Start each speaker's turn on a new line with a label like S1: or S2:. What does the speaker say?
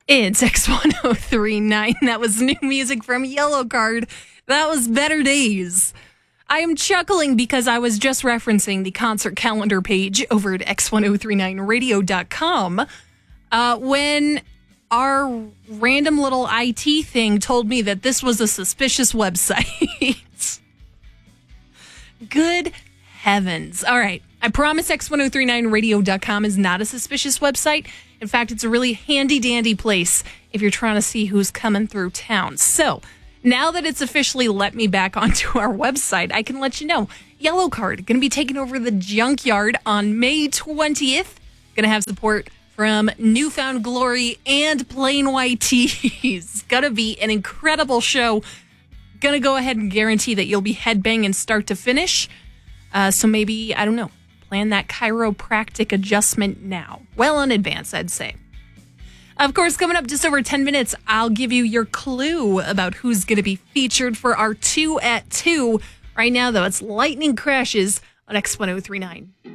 S1: It's X1039. That was new music from Yellow Card. That was Better Days. I am chuckling because I was just referencing the concert calendar page over at x1039radio.com when our random little IT thing told me that this was a suspicious website. Good heavens. All right. I promise x1039radio.com is not a suspicious website. In fact, it's a really handy-dandy place if you're trying to see who's coming through town. So, now that it's officially let me back onto our website, I can let you know. Yellow Card going to be taking over the Junkyard on May 20th. Going to have support from Newfound Glory and Plain White Tees. Going to be an incredible show. Going to go ahead and guarantee that you'll be headbanging start to finish. So maybe, I don't know, plan that chiropractic adjustment now. Well in advance, I'd say. Of course, coming up just over 10 minutes, I'll give you your clue about who's going to be featured for our 2 at 2. Right now, though, it's Lightning Crashes on X1039.